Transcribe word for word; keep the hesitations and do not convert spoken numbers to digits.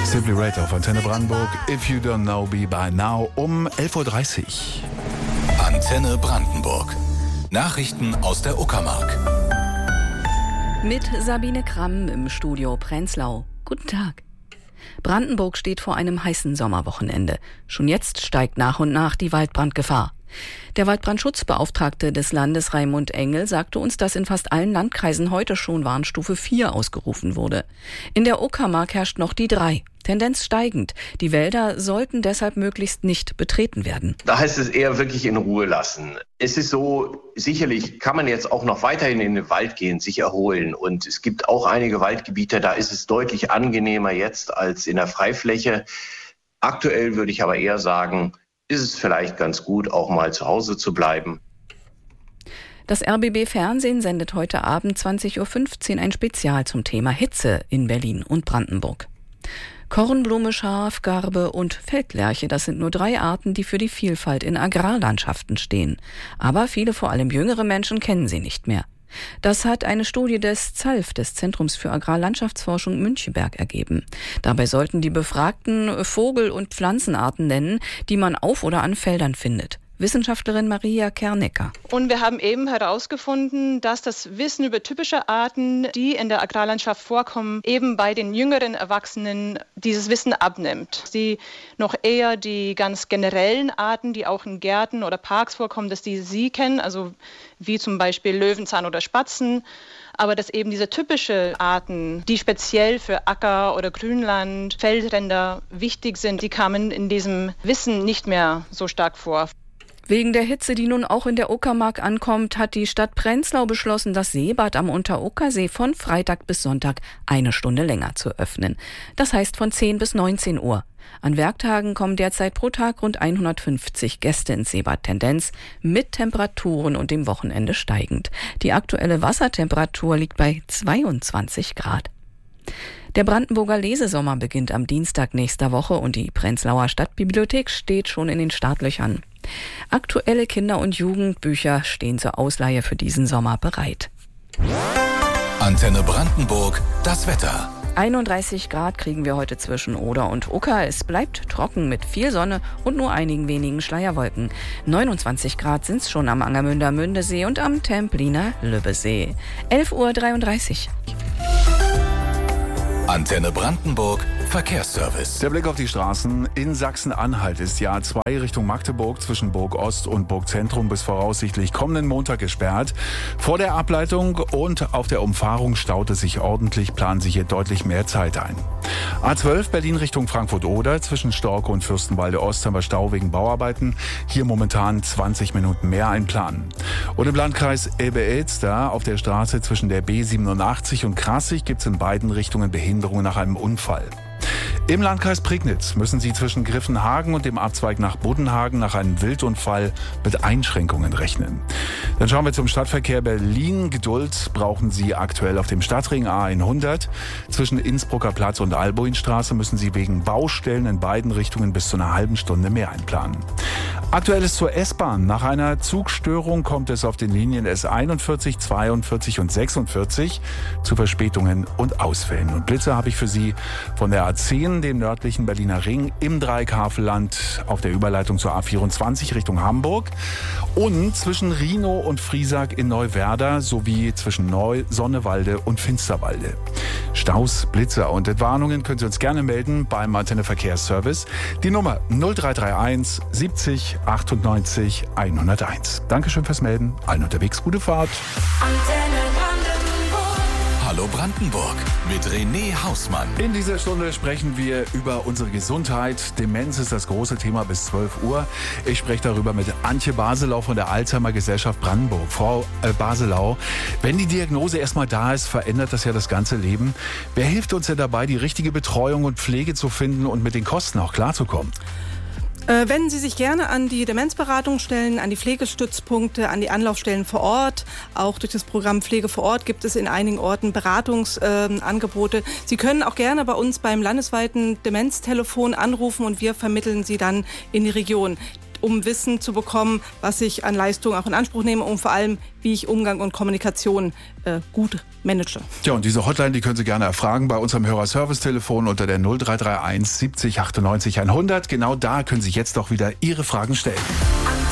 Simply Red auf Antenne Brandenburg. If you don't know me by now um elf Uhr dreißig. Antenne Brandenburg. Nachrichten aus der Uckermark. Mit Sabine Kramm im Studio Prenzlau. Guten Tag. Brandenburg steht vor einem heißen Sommerwochenende. Schon jetzt steigt nach und nach die Waldbrandgefahr. Der Waldbrandschutzbeauftragte des Landes Raimund Engel sagte uns, dass in fast allen Landkreisen heute schon Warnstufe vier ausgerufen wurde. In der Uckermark herrscht noch die drei. Tendenz steigend. Die Wälder sollten deshalb möglichst nicht betreten werden. Da heißt es eher wirklich in Ruhe lassen. Es ist so, sicherlich kann man jetzt auch noch weiterhin in den Wald gehen, sich erholen. Und es gibt auch einige Waldgebiete, da ist es deutlich angenehmer jetzt als in der Freifläche. Aktuell würde ich aber eher sagen, ist es vielleicht ganz gut, auch mal zu Hause zu bleiben. Das R B B Fernsehen sendet heute Abend zwanzig Uhr fünfzehn ein Spezial zum Thema Hitze in Berlin und Brandenburg. Kornblume, Schafgarbe und Feldlerche, das sind nur drei Arten, die für die Vielfalt in Agrarlandschaften stehen. Aber viele, vor allem jüngere Menschen, kennen sie nicht mehr. Das hat eine Studie des Z A L F, des Zentrums für Agrarlandschaftsforschung Müncheberg, ergeben. Dabei sollten die Befragten Vogel- und Pflanzenarten nennen, die man auf oder an Feldern findet. Wissenschaftlerin Maria Kernecker. Und wir haben eben herausgefunden, dass das Wissen über typische Arten, die in der Agrarlandschaft vorkommen, eben bei den jüngeren Erwachsenen dieses Wissen abnimmt. Sie noch eher die ganz generellen Arten, die auch in Gärten oder Parks vorkommen, dass die sie kennen, also wie zum Beispiel Löwenzahn oder Spatzen. Aber dass eben diese typischen Arten, die speziell für Acker- oder Grünland, Feldränder wichtig sind, die kamen in diesem Wissen nicht mehr so stark vor. Wegen der Hitze, die nun auch in der Uckermark ankommt, hat die Stadt Prenzlau beschlossen, das Seebad am Unteruckersee von Freitag bis Sonntag eine Stunde länger zu öffnen. Das heißt von zehn bis neunzehn Uhr. An Werktagen kommen derzeit pro Tag rund hundertfünfzig Gäste ins Seebad. Tendenz mit Temperaturen und dem Wochenende steigend. Die aktuelle Wassertemperatur liegt bei zweiundzwanzig Grad. Der Brandenburger Lesesommer beginnt am Dienstag nächster Woche und die Prenzlauer Stadtbibliothek steht schon in den Startlöchern. Aktuelle Kinder- und Jugendbücher stehen zur Ausleihe für diesen Sommer bereit. Antenne Brandenburg, das Wetter. einunddreißig Grad kriegen wir heute zwischen Oder und Ucker. Es bleibt trocken mit viel Sonne und nur einigen wenigen Schleierwolken. neunundzwanzig Grad sind es schon am Angermünder Mündesee und am Templiner Lübbesee. elf Uhr dreiunddreißig. Antenne Brandenburg, Verkehrsservice. Der Blick auf die Straßen. In Sachsen-Anhalt ist die A zwei Richtung Magdeburg zwischen Burg Ost und Burg Zentrum bis voraussichtlich kommenden Montag gesperrt. Vor der Ableitung und auf der Umfahrung staut es sich ordentlich, planen sich hier deutlich mehr Zeit ein. A zwölf Berlin Richtung Frankfurt-Oder zwischen Storke und Fürstenwalde Ost haben wir Stau wegen Bauarbeiten. Hier momentan zwanzig Minuten mehr einplanen. Und im Landkreis Elbe-Elster auf der Straße zwischen der B siebenundachtzig und Krassig gibt es in beiden Richtungen Behinderungen nach einem Unfall. Im Landkreis Prignitz müssen Sie zwischen Griffenhagen und dem Abzweig nach Buddenhagen nach einem Wildunfall mit Einschränkungen rechnen. Dann schauen wir zum Stadtverkehr Berlin. Geduld brauchen Sie aktuell auf dem Stadtring A hundert. Zwischen Innsbrucker Platz und Albuinstraße müssen Sie wegen Baustellen in beiden Richtungen bis zu einer halben Stunde mehr einplanen. Aktuelles zur S-Bahn. Nach einer Zugstörung kommt es auf den Linien S einundvierzig, zweiundvierzig und sechsundvierzig zu Verspätungen und Ausfällen. Und Blitze habe ich für Sie von der A zehn, dem nördlichen Berliner Ring, im Dreieckhavelland auf der Überleitung zur A vierundzwanzig Richtung Hamburg und zwischen Rhinow und Friesack in Neuwerder sowie zwischen Neu-, Sonnewalde und Finsterwalde. Staus, Blitze und Entwarnungen können Sie uns gerne melden beim Antenne Verkehrsservice. Die Nummer null drei drei eins siebzig achtundneunzig hunderteins. Dankeschön fürs Melden. Allen unterwegs gute Fahrt. Antenne Brandenburg. Hallo Brandenburg mit René Hausmann. In dieser Stunde sprechen wir über unsere Gesundheit. Demenz ist das große Thema bis zwölf Uhr. Ich spreche darüber mit Antje Baselau von der Alzheimer Gesellschaft Brandenburg. Frau äh, Baselau, wenn die Diagnose erstmal da ist, verändert das ja das ganze Leben. Wer hilft uns denn dabei, die richtige Betreuung und Pflege zu finden und mit den Kosten auch klarzukommen? Äh, wenden Sie sich gerne an die Demenzberatungsstellen, an die Pflegestützpunkte, an die Anlaufstellen vor Ort. Auch durch das Programm Pflege vor Ort gibt es in einigen Orten Beratungsangebote. Äh, Sie können auch gerne bei uns beim landesweiten Demenztelefon anrufen und wir vermitteln Sie dann in die Region. um Wissen zu bekommen, was ich an Leistung auch in Anspruch nehme und vor allem, wie ich Umgang und Kommunikation äh, gut manage. Ja, und diese Hotline, die können Sie gerne erfragen bei unserem Hörerservice-Telefon unter der null drei drei eins siebzig achtundneunzig hundert. Genau da können Sie jetzt auch wieder Ihre Fragen stellen.